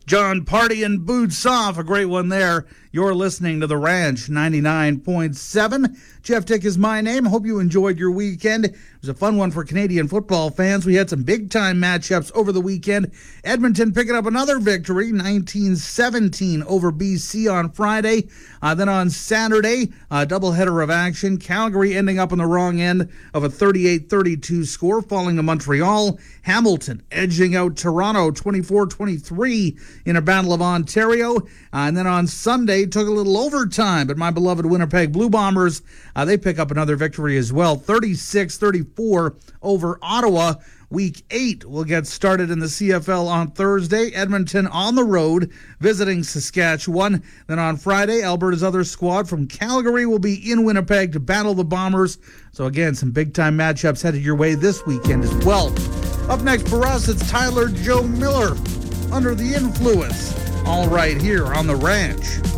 John Party and Boots Off, a great one there. You're listening to The Ranch 99.7. Jeff Dick is my name. Hope you enjoyed your weekend. It was a fun one for Canadian football fans. We had some big-time matchups over the weekend. Edmonton picking up another victory, 19-17 over BC on Friday. Then on Saturday, a doubleheader of action. Calgary ending up on the wrong end of a 38-32 score, falling to Montreal. Hamilton edging out Toronto 24-23 in a Battle of Ontario. And then on Sunday, took a little overtime, but my beloved Winnipeg Blue Bombers, they pick up another victory as well, 36-34 over Ottawa. Week 8 will get started in the CFL on Thursday. Edmonton on the road visiting Saskatchewan. Then on Friday, Alberta's other squad from Calgary will be in Winnipeg to battle the Bombers. So again, some big-time matchups headed your way this weekend as well. Up next for us, it's Tyler Joe Miller, Under the Influence. All right here on The Ranch.